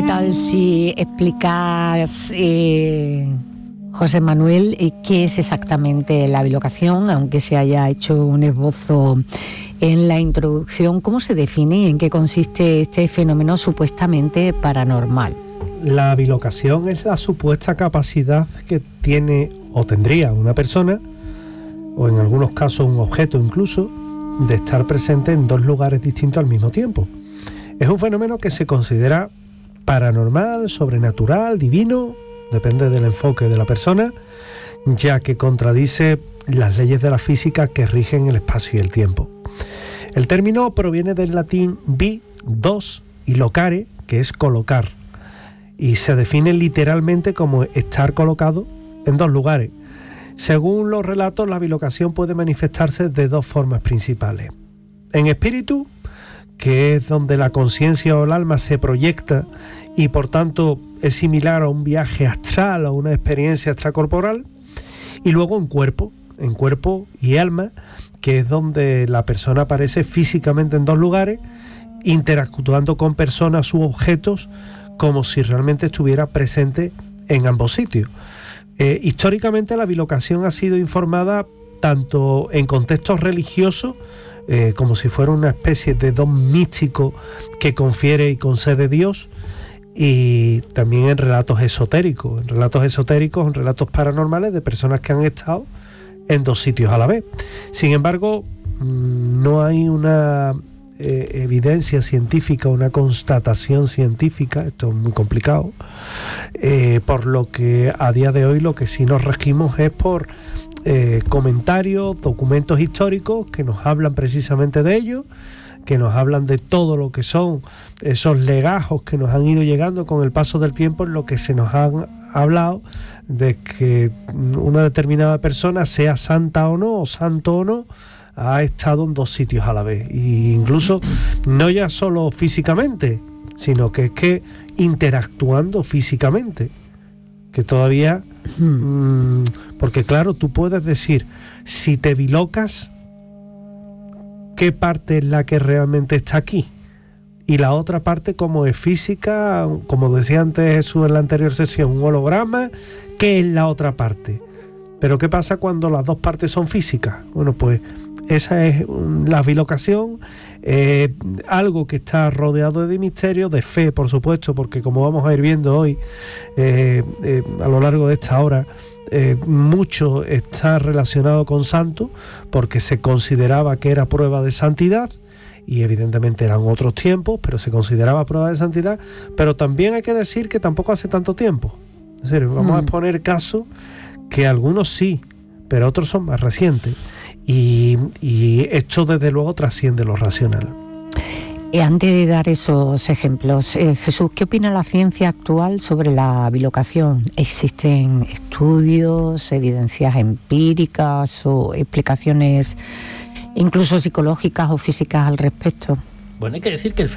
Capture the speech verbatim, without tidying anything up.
¿Qué tal si explicas, eh, José Manuel, eh, qué es exactamente la bilocación, aunque se haya hecho un esbozo en la introducción? ¿Cómo se define y en qué consiste este fenómeno supuestamente paranormal? La bilocación es la supuesta capacidad que tiene o tendría una persona, o en algunos casos un objeto incluso, de estar presente en dos lugares distintos al mismo tiempo. Es un fenómeno que se considera paranormal, sobrenatural, divino, depende del enfoque de la persona, ya que contradice las leyes de la física que rigen el espacio y el tiempo. El término proviene del latín bi, dos, y locare, que es colocar, y se define literalmente como estar colocado en dos lugares. Según los relatos, la bilocación puede manifestarse de dos formas principales: en espíritu, que es donde la conciencia o el alma se proyecta y por tanto es similar a un viaje astral o una experiencia extracorporal, y luego en cuerpo, en cuerpo y alma, que es donde la persona aparece físicamente en dos lugares, interactuando con personas u objetos como si realmente estuviera presente en ambos sitios. Eh, históricamente la bilocación ha sido informada tanto en contextos religiosos, eh, como si fuera una especie de don místico que confiere y concede Dios, y también en relatos esotéricos, en relatos esotéricos, en relatos paranormales de personas que han estado en dos sitios a la vez. Sin embargo, no hay una eh, evidencia científica, una constatación científica, esto es muy complicado, eh, por lo que a día de hoy lo que sí nos regimos es por eh, comentarios, documentos históricos que nos hablan precisamente de ello, que nos hablan de todo lo que son esos legajos que nos han ido llegando con el paso del tiempo, en lo que se nos han hablado de que una determinada persona, sea santa o no, o santo o no, ha estado en dos sitios a la vez, e incluso no ya solo físicamente, sino que es que interactuando físicamente, que todavía mmm, porque claro, tú puedes decir, si te bilocas, ¿qué parte es la que realmente está aquí? Y la otra parte, como es física, como decía antes Jesús en la anterior sesión, un holograma, ¿qué es la otra parte? Pero ¿qué pasa cuando las dos partes son físicas? Bueno, pues esa es la bilocación, eh, algo que está rodeado de misterio, de fe, por supuesto, porque como vamos a ir viendo hoy, eh, eh, a lo largo de esta hora, eh, mucho está relacionado con santos, porque se consideraba que era prueba de santidad, y evidentemente eran otros tiempos, pero se consideraba prueba de santidad. Pero también hay que decir que tampoco hace tanto tiempo. Es decir, vamos mm. a exponer casos que algunos sí, pero otros son más recientes. Y, y esto desde luego trasciende lo racional. Y antes de dar esos ejemplos, eh, Jesús, ¿qué opina la ciencia actual sobre la bilocación? ¿Existen estudios, evidencias empíricas o explicaciones incluso psicológicas o físicas al respecto? Bueno, hay que decir que el